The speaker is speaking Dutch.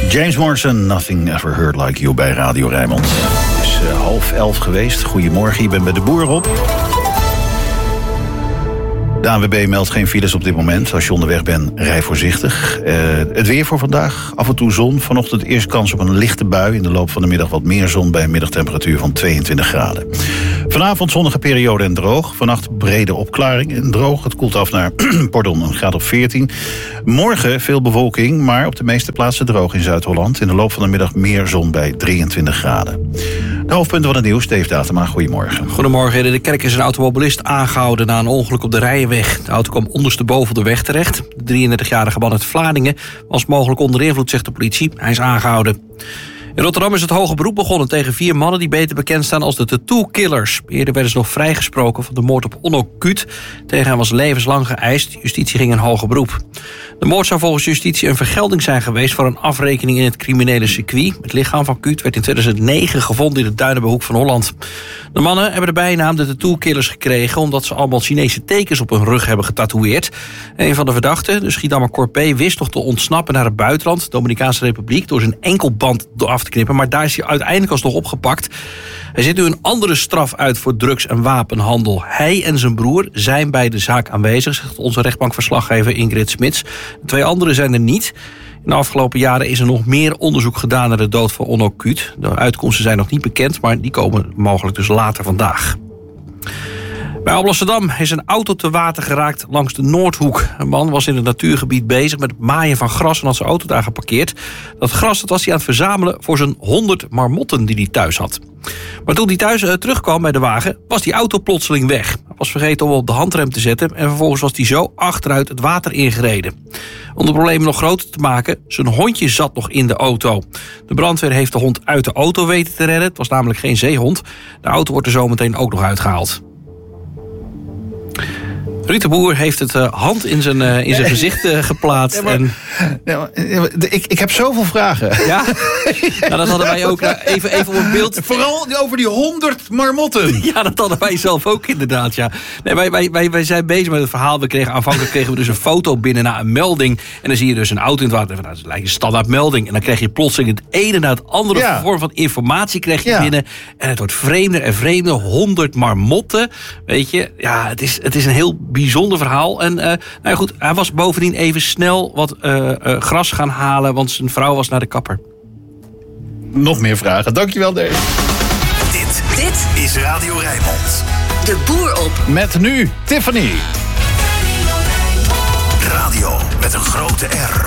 James Morrison, Nothing Ever Heard Like You bij Radio Rijnmond. Het is 10:30 geweest. Goedemorgen, je bent bij de Boer op. De ANWB meldt geen files op dit moment. Als je onderweg bent, rij voorzichtig. Het weer voor vandaag, af en toe zon. Vanochtend eerst kans op een lichte bui. In de loop van de middag wat meer zon bij een middagtemperatuur van 22 graden. Vanavond zonnige periode en droog. Vannacht brede opklaring en droog. Het koelt af naar een graad of 14. Morgen veel bewolking, maar op de meeste plaatsen droog in Zuid-Holland. In de loop van de middag meer zon bij 23 graden. De hoofdpunten van het nieuws, Dave Datema, goedemorgen. Goedemorgen. In de Kerk is een automobilist aangehouden na een ongeluk op de Rijenweg. De auto kwam ondersteboven de weg terecht. De 33-jarige man uit Vlaardingen was mogelijk onder invloed, zegt de politie. Hij is aangehouden. In Rotterdam is het hoge beroep begonnen tegen 4 mannen die beter bekend staan als de Tattoo Killers. Eerder werden ze nog vrijgesproken van de moord op Onno Kuut. Tegen hem was levenslang geëist. Justitie ging in hoger beroep. De moord zou volgens justitie een vergelding zijn geweest voor een afrekening in het criminele circuit. Het lichaam van Kuut werd in 2009 gevonden in de duinen bij Hoek van Holland. De mannen hebben de bijnaam de Tattoo Killers gekregen omdat ze allemaal Chinese tekens op hun rug hebben getatoeëerd. Een van de verdachten, de Schiedammer Corpé, wist nog te ontsnappen naar het buitenland, de Dominicaanse Republiek, door zijn enkelband af te knippen, maar daar is hij uiteindelijk alsnog opgepakt. Hij zit nu een andere straf uit voor drugs- en wapenhandel. Hij en zijn broer zijn bij de zaak aanwezig, zegt onze rechtbankverslaggever Ingrid Smits. 2 anderen zijn er niet. In de afgelopen jaren is er nog meer onderzoek gedaan naar de dood van Onno Kuut. De uitkomsten zijn nog niet bekend, maar die komen mogelijk dus later vandaag. Bij Alblasserdam is een auto te water geraakt langs de Noordhoek. Een man was in het natuurgebied bezig met het maaien van gras en had zijn auto daar geparkeerd. Dat gras was hij aan het verzamelen voor zijn 100 marmotten die hij thuis had. Maar toen hij thuis terugkwam bij de wagen, was die auto plotseling weg. Hij was vergeten om op de handrem te zetten en vervolgens was hij zo achteruit het water ingereden. Om de problemen nog groter te maken, zijn hondje zat nog in de auto. De brandweer heeft de hond uit de auto weten te redden. Het was namelijk geen zeehond. De auto wordt er zometeen ook nog uitgehaald. Ruud de Boer heeft het hand in zijn gezicht geplaatst. Ik heb zoveel vragen. Ja? Nou, dat hadden wij ook. Even op een beeld. Vooral over die 100 marmotten. Ja, dat hadden wij zelf ook inderdaad. Ja. Nee, wij zijn bezig met het verhaal. Aanvankelijk kregen we dus een foto binnen na een melding. En dan zie je dus een auto in het water. Nou, dat lijkt een standaard melding. En dan krijg je plotseling het ene na het andere vorm van informatie krijg je binnen. En het wordt vreemder en vreemder. 100 marmotten. Weet je, ja, het is een heel bijzonder verhaal. En nou ja, goed, hij was bovendien even snel wat gras gaan halen, want zijn vrouw was naar de kapper. Nog meer vragen. Dankjewel, Dave. Dit is Radio Rijnmond. De Boer op. Met nu Tiffany. Radio met een grote R.